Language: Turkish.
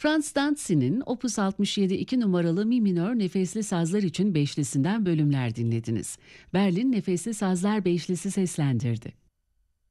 Franz Danzi'nin Opus 67 2 numaralı mi minör nefesli sazlar için beşlisinden bölümler dinlediniz. Berlin Nefesli Sazlar Beşlisi seslendirdi.